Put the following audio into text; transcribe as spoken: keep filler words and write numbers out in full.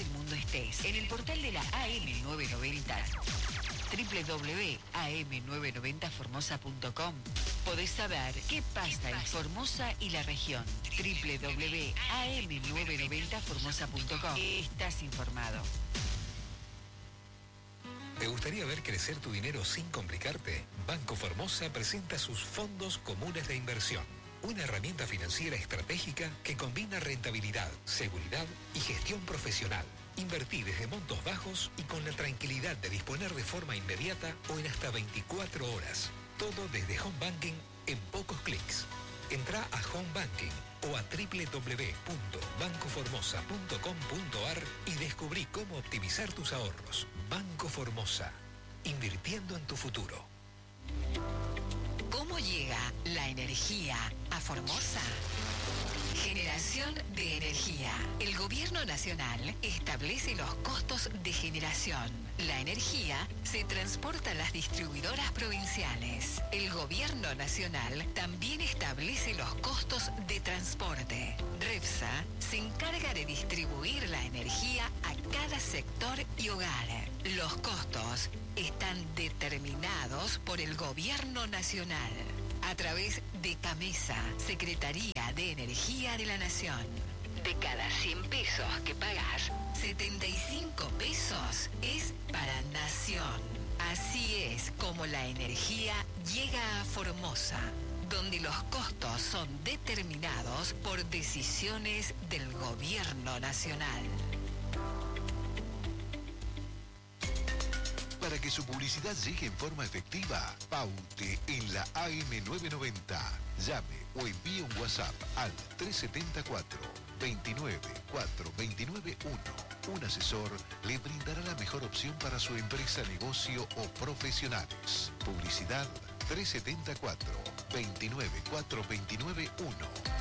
del mundo estés. En el portal de la A M novecientos noventa, doble u doble u doble u punto a m novecientos noventa formosa punto com, podés saber qué pasa en Formosa y la región. doble u doble u doble u punto a m novecientos noventa formosa punto com. Estás informado. ¿Te gustaría ver crecer tu dinero sin complicarte? Banco Formosa presenta sus fondos comunes de inversión. Una herramienta financiera estratégica que combina rentabilidad, seguridad y gestión profesional. Invertí desde montos bajos y con la tranquilidad de disponer de forma inmediata o en hasta veinticuatro horas. Todo desde Home Banking en pocos clics. Entrá a Home Banking o a doble u doble u doble u punto banco formosa punto com punto a r y descubrí cómo optimizar tus ahorros. Banco Formosa, invirtiendo en tu futuro. ¿Cómo llega la energía a Formosa? Generación de energía. El Gobierno Nacional establece los costos de generación. La energía se transporta a las distribuidoras provinciales. El Gobierno Nacional también establece los costos de transporte. REPSA se encarga de distribuir la energía a cada sector y hogar. Los costos están determinados por el Gobierno Nacional a través de CAMESA, Secretaría de Energía de la Nación. De cada cien pesos que pagás, setenta y cinco pesos es para Nación. Así es como la energía llega a Formosa, donde los costos son determinados por decisiones del Gobierno Nacional. Para que su publicidad llegue en forma efectiva, paute en la A M novecientos noventa. Llame o envíe un WhatsApp al tres siete cuatro, dos nueve cuatro, dos nueve uno. Un asesor le brindará la mejor opción para su empresa, negocio o profesionales. Publicidad tres siete cuatro, dos nueve cuatro, dos nueve uno.